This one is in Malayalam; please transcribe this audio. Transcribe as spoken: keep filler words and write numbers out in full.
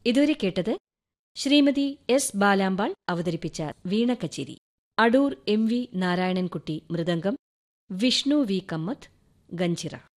ഇതുവരെ കേട്ടത് ശ്രീമതി എസ് ബാലാമ്പാൾ അവതരിപ്പിച്ച വീണക്കച്ചേരി. Adoor M V Narayanankutty mridangam, Vishnu V Kamath ganjira.